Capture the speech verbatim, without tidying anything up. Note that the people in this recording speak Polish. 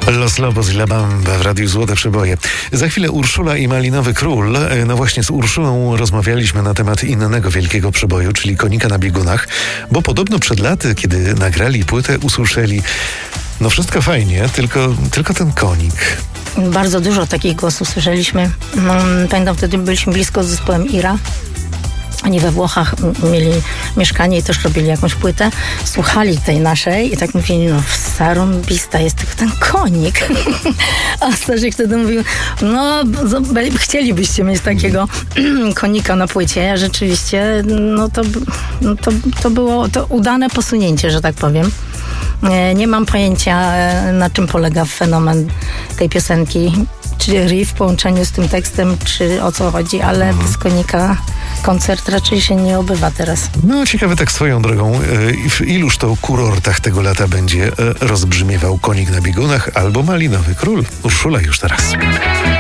Los Lobos i La Bamba w Radiu Złote Przeboje. Za chwilę Urszula i Malinowy Król. No właśnie z Urszulą rozmawialiśmy na temat innego wielkiego przeboju, czyli Konika na biegunach, bo podobno przed laty, kiedy nagrali płytę, usłyszeli: no wszystko fajnie, tylko, tylko ten konik. Bardzo dużo takich głosów słyszeliśmy. Pamiętam, wtedy byliśmy blisko z zespołem Ira. Oni we Włochach mieli mieszkanie i też robili jakąś płytę. Słuchali tej naszej i tak mówili: no zarąbista jest, tylko ten konik. A Stasiek wtedy mówił: no chcielibyście mieć takiego konika na płycie. Rzeczywiście no to, no to, to było to udane posunięcie, że tak powiem. Nie, nie mam pojęcia, na czym polega fenomen tej piosenki. Czy riff w połączeniu z tym tekstem, czy o co chodzi, ale mhm. bez konika koncert raczej się nie obywa teraz. No ciekawe tak swoją drogą, w iluż to kurortach tego lata będzie rozbrzmiewał Konik na biegunach albo Malinowy Król. Urszula już teraz.